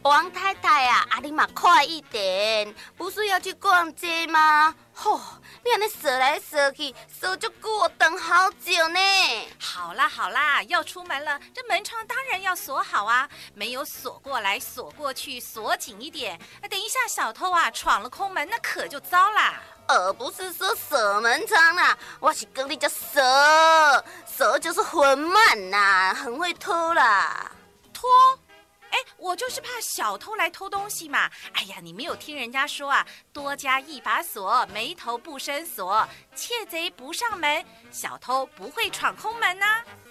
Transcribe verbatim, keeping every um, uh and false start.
王太太啊，啊你嘛快一点，不是要去逛街吗？吼，你安尼锁来锁去，锁就久，我等好久呢。 好啦好啦，要出门了，这门窗当然要锁好啊，没有锁过来锁过去，锁紧一点。等一下小偷啊闯了空门，那可就糟啦。 而不是说锁门窗啦，我是跟你叫锁，锁就是混慢呐，很会偷啦。 偷？哎，我就是怕小偷来偷东西嘛。哎呀，你没有听人家说啊，多加一把锁，没头不生锁，窃贼不上门，小偷不会闯空门呐、啊。